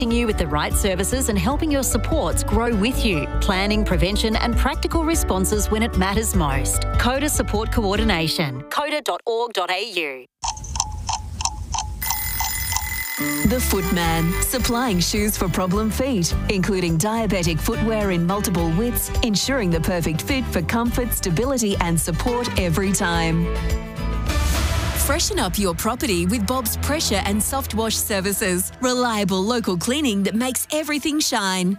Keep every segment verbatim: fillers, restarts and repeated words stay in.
you with the right services and helping your supports grow with you. Planning, prevention and practical responses when it matters most. CODA Support Coordination. coda dot org dot a u. The Footman, supplying shoes for problem feet, including diabetic footwear in multiple widths, ensuring the perfect fit for comfort, stability and support every time. Freshen up your property with Bob's Pressure and Soft Wash Services. Reliable local cleaning that makes everything shine.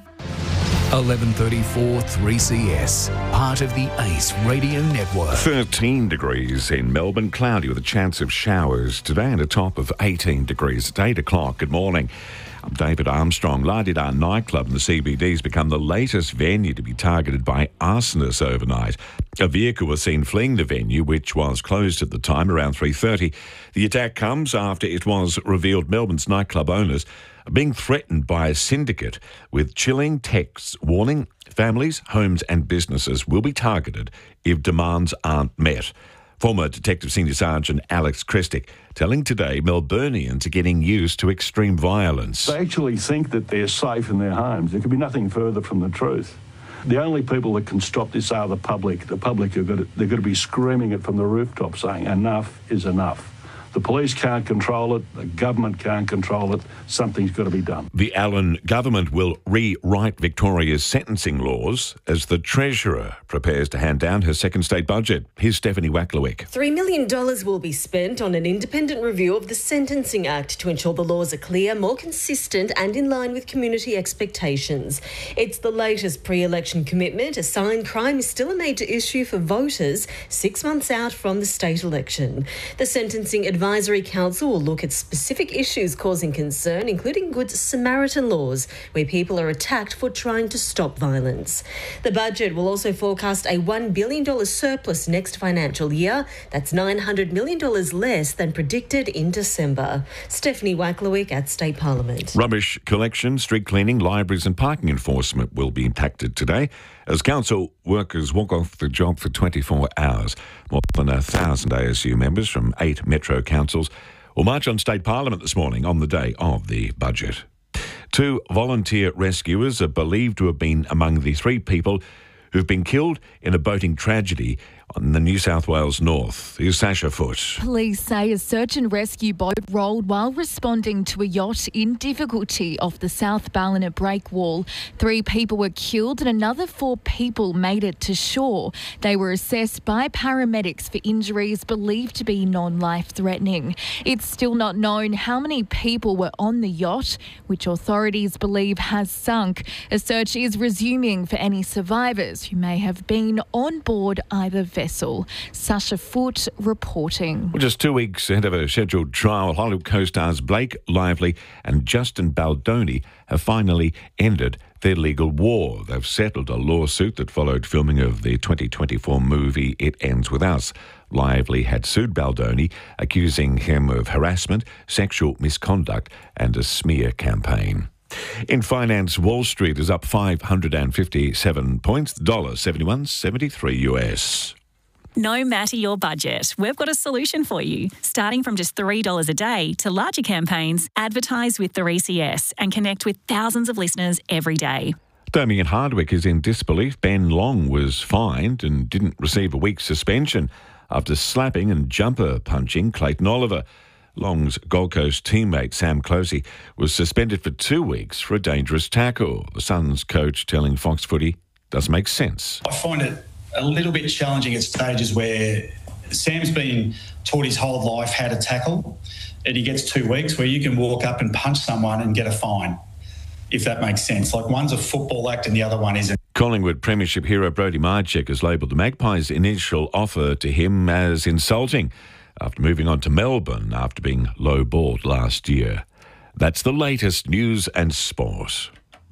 eleven thirty-four three C S, part of the ACE Radio Network. thirteen degrees in Melbourne, cloudy with a chance of showers today and a top of eighteen degrees at eight o'clock. Good morning. I'm David Armstrong. La Di Da nightclub in the C B D has become the latest venue to be targeted by arsonists overnight. A vehicle was seen fleeing the venue, which was closed at the time around three thirty. The attack comes after it was revealed Melbourne's nightclub owners are being threatened by a syndicate with chilling texts warning families, homes and businesses will be targeted if demands aren't met. Former Detective Senior Sergeant Alex Christic telling Today Melburnians are getting used to extreme violence. They actually think that they're safe in their homes. There could be nothing further from the truth. The only people that can stop this are the public. The public are got to, they're going to be screaming it from the rooftop saying enough is enough. The police can't control it. The government can't control it. Something's got to be done. The Allen government will rewrite Victoria's sentencing laws as the Treasurer prepares to hand down her second state budget. Here's Stephanie Wacklewick. three million dollars will be spent on an independent review of the Sentencing Act to ensure the laws are clear, more consistent and in line with community expectations. It's the latest pre-election commitment. A sign crime is still a major issue for voters six months out from the state election. The Sentencing Advisory Council will look at specific issues causing concern, including Good Samaritan laws, where people are attacked for trying to stop violence. The budget will also forecast a one billion dollars surplus next financial year. That's nine hundred million dollars less than predicted in December. Stephanie Wacklewick at State Parliament. Rubbish collection, street cleaning, libraries and parking enforcement will be impacted today as council workers walk off the job for twenty-four hours. More than a thousand A S U members from eight metro councils will march on State Parliament this morning on the day of the budget. Two volunteer rescuers are believed to have been among the three people who've been killed in a boating tragedy on the New South Wales north. Here's Sasha Foote. Police say a search and rescue boat rolled while responding to a yacht in difficulty off the South Ballina breakwall. Three people were killed and another four people made it to shore. They were assessed by paramedics for injuries believed to be non-life-threatening. It's still not known how many people were on the yacht, which authorities believe has sunk. A search is resuming for any survivors who may have been on board either vessel. Sasha Foote reporting. Well, just two weeks ahead of a scheduled trial, Hollywood co-stars Blake Lively and Justin Baldoni have finally ended their legal war. They've settled a lawsuit that followed filming of the twenty twenty-four movie It Ends With Us. Lively had sued Baldoni, accusing him of harassment, sexual misconduct and a smear campaign. In finance, Wall Street is up five hundred fifty-seven points, the dollar seventy-one seventy-three U S. No matter your budget, we've got a solution for you. Starting from just three dollars a day to larger campaigns, advertise with three C S and connect with thousands of listeners every day. Damien Hardwick is in disbelief. Ben Long was fined and didn't receive a week's suspension after slapping and jumper punching Clayton Oliver. Long's Gold Coast teammate Sam Closey was suspended for two weeks for a dangerous tackle. The Suns coach telling Fox Footy doesn't make sense. I find it a little bit challenging at stages where Sam's been taught his whole life how to tackle, and he gets two weeks where you can walk up and punch someone and get a fine, if that makes sense. Like, one's a football act and the other one isn't. Collingwood Premiership hero Brodie Marchek has labelled the Magpies' initial offer to him as insulting after moving on to Melbourne after being low-balled last year. That's the latest news and sport.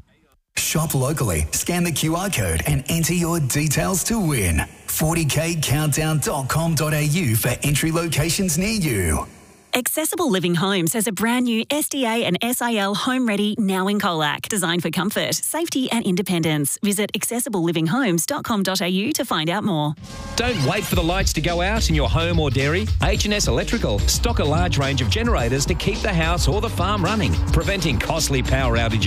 Shop locally, scan the Q R code and enter your details to win. forty k countdown dot com dot a u for entry locations near you. Accessible Living Homes has a brand new S D A and S I L home ready now in Colac, designed for comfort, safety and independence. Visit accessible living homes dot com dot a u to find out more. Don't wait for the lights to go out in your home or dairy. H and S Electrical stock a large range of generators to keep the house or the farm running, preventing costly power outages.